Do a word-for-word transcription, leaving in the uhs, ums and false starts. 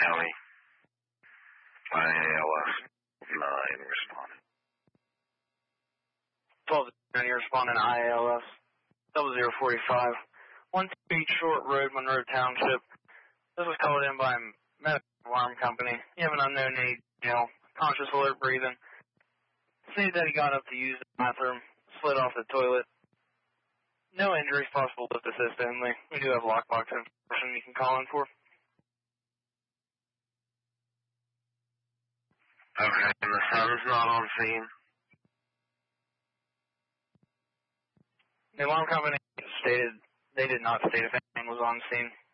County. I A L S nine responding. twelve County responding to I A L S. Double zero forty-five. One Speed Short Road, Monroe Township. This was called in by a medical alarm company. You have an unknown need, you know, conscious alert breathing. See that he got up to use the bathroom, slid off the toilet. No injuries possible with assist only. We do have lockbox information you can call in for. Okay, and the son's not on scene? The alarm company stated they did not state if anything was on scene.